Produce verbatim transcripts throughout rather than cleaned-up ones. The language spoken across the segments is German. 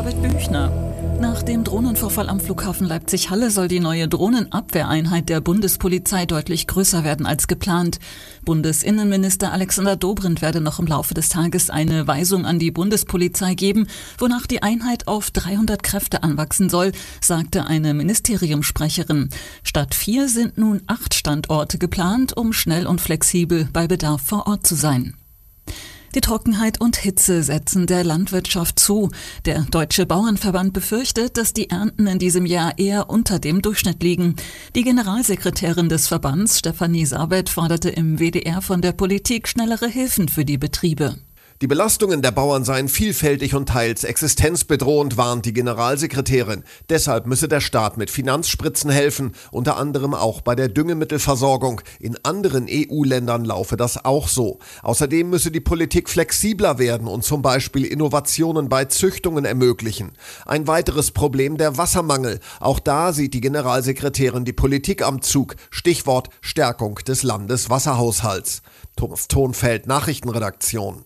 Elisabeth Büchner. Nach dem Drohnenvorfall am Flughafen Leipzig-Halle soll die neue Drohnenabwehreinheit der Bundespolizei deutlich größer werden als geplant. Bundesinnenminister Alexander Dobrindt werde noch im Laufe des Tages eine Weisung an die Bundespolizei geben, wonach die Einheit auf dreihundert Kräfte anwachsen soll, sagte eine Ministeriumssprecherin. Statt vier sind nun acht Standorte geplant, um schnell und flexibel bei Bedarf vor Ort zu sein. Die Trockenheit und Hitze setzen der Landwirtschaft zu. Der Deutsche Bauernverband befürchtet, dass die Ernten in diesem Jahr eher unter dem Durchschnitt liegen. Die Generalsekretärin des Verbands, Stefanie Sabet, forderte im W D R von der Politik schnellere Hilfen für die Betriebe. Die Belastungen der Bauern seien vielfältig und teils existenzbedrohend, warnt die Generalsekretärin. Deshalb müsse der Staat mit Finanzspritzen helfen, unter anderem auch bei der Düngemittelversorgung. In anderen E U-Ländern laufe das auch so. Außerdem müsse die Politik flexibler werden und zum Beispiel Innovationen bei Züchtungen ermöglichen. Ein weiteres Problem der Wassermangel. Auch da sieht die Generalsekretärin die Politik am Zug. Stichwort Stärkung des Landeswasserhaushalts. Thomas Thonfeld, Nachrichtenredaktion.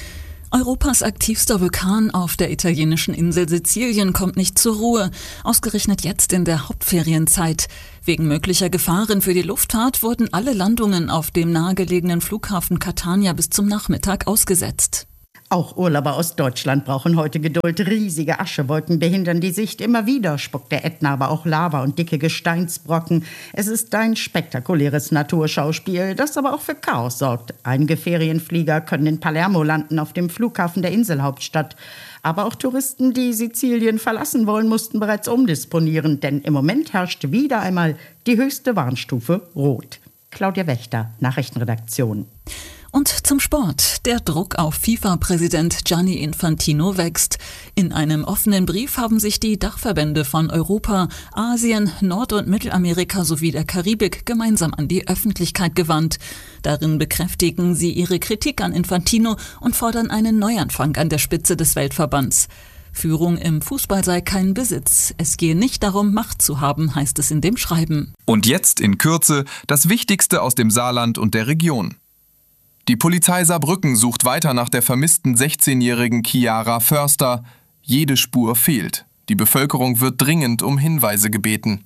Europas aktivster Vulkan auf der italienischen Insel Sizilien kommt nicht zur Ruhe, ausgerechnet jetzt in der Hauptferienzeit. Wegen möglicher Gefahren für die Luftfahrt wurden alle Landungen auf dem nahegelegenen Flughafen Catania bis zum Nachmittag ausgesetzt. Auch Urlauber aus Deutschland brauchen heute Geduld. Riesige Aschewolken behindern die Sicht. Immer wieder spuckt der Ätna aber auch Lava und dicke Gesteinsbrocken. Es ist ein spektakuläres Naturschauspiel, das aber auch für Chaos sorgt. Einige Ferienflieger können in Palermo landen, auf dem Flughafen der Inselhauptstadt. Aber auch Touristen, die Sizilien verlassen wollen, mussten bereits umdisponieren. Denn im Moment herrscht wieder einmal die höchste Warnstufe Rot. Claudia Wächter, Nachrichtenredaktion. Und zum Sport. Der Druck auf FIFA-Präsident Gianni Infantino wächst. In einem offenen Brief haben sich die Dachverbände von Europa, Asien, Nord- und Mittelamerika sowie der Karibik gemeinsam an die Öffentlichkeit gewandt. Darin bekräftigen sie ihre Kritik an Infantino und fordern einen Neuanfang an der Spitze des Weltverbands. Führung im Fußball sei kein Besitz. Es gehe nicht darum, Macht zu haben, heißt es in dem Schreiben. Und jetzt in Kürze das Wichtigste aus dem Saarland und der Region. Die Polizei Saarbrücken sucht weiter nach der vermissten sechzehnjährigen Chiara Förster. Jede Spur fehlt. Die Bevölkerung wird dringend um Hinweise gebeten.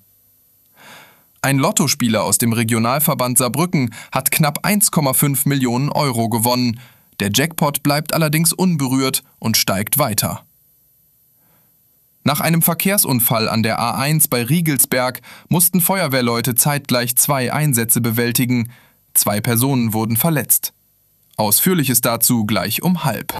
Ein Lottospieler aus dem Regionalverband Saarbrücken hat knapp eins Komma fünf Millionen Euro gewonnen. Der Jackpot bleibt allerdings unberührt und steigt weiter. Nach einem Verkehrsunfall an der A eins bei Riegelsberg mussten Feuerwehrleute zeitgleich zwei Einsätze bewältigen. Zwei Personen wurden verletzt. Ausführliches dazu gleich um halb.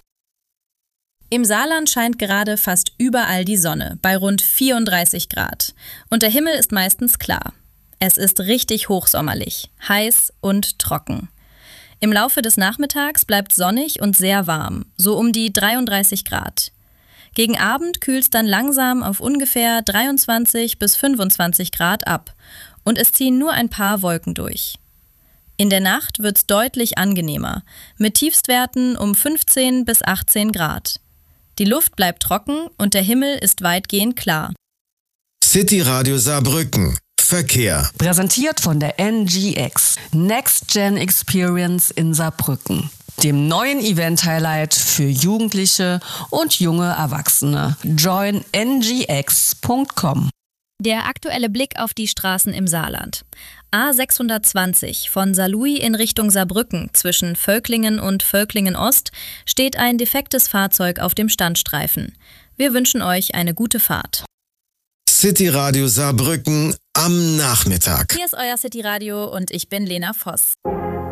Im Saarland scheint gerade fast überall die Sonne, bei rund vierunddreißig Grad. Und der Himmel ist meistens klar. Es ist richtig hochsommerlich, heiß und trocken. Im Laufe des Nachmittags bleibt sonnig und sehr warm, so um die dreiunddreißig Grad. Gegen Abend kühlt es dann langsam auf ungefähr dreiundzwanzig bis fünfundzwanzig Grad ab und es ziehen nur ein paar Wolken durch. In der Nacht wird's deutlich angenehmer, mit Tiefstwerten um fünfzehn bis achtzehn Grad. Die Luft bleibt trocken und der Himmel ist weitgehend klar. City Radio Saarbrücken. Verkehr. Präsentiert von der N G X. Next Gen Experience in Saarbrücken. Dem neuen Event-Highlight für Jugendliche und junge Erwachsene. join n g x punkt com. Der aktuelle Blick auf die Straßen im Saarland. A sechshundertzwanzig von Saarlouis in Richtung Saarbrücken zwischen Völklingen und Völklingen-Ost steht ein defektes Fahrzeug auf dem Standstreifen. Wir wünschen euch eine gute Fahrt. City Radio Saarbrücken am Nachmittag. Hier ist euer City Radio und ich bin Lena Voss.